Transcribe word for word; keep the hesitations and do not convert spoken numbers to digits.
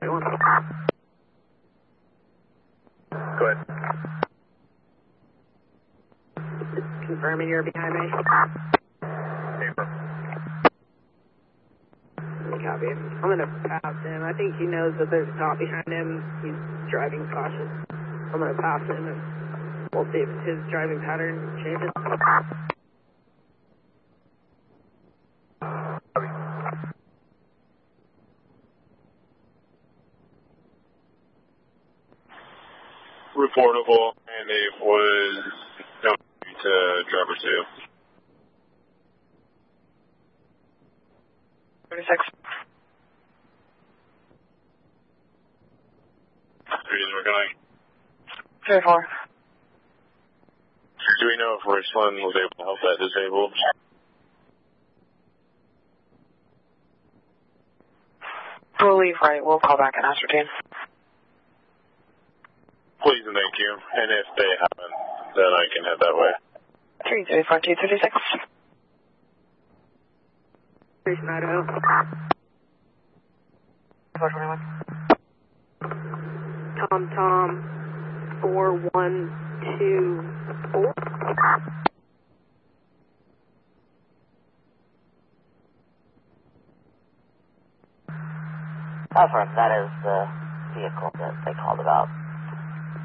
one. Go ahead. Confirming you're behind me. Paper. Copy. I'm going to pass him. I think he knows that there's a cop behind him. He's driving cautious. I'm going to pass him and we'll see if his driving pattern changes. Reportable, and it was no to driver two. thirty-six. Reason we're going. thirty-four. Do we know if Richland was able to help that disabled? We'll leave right. We'll call back and ascertain. Please and thank you. And if they haven't, then I can head that way. three three four two thirty-six. Station Idaho. four twenty-one. Tom Tom four one two four. Affirm, that is the vehicle that they called about.